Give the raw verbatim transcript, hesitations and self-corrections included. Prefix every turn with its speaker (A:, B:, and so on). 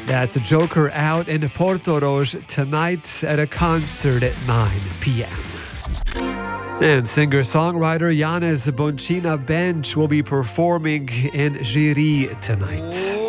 A: That's Joker out in Portorož tonight at a concert at nine p.m. And singer-songwriter Janez Bončina Bench will be performing in Žiri tonight.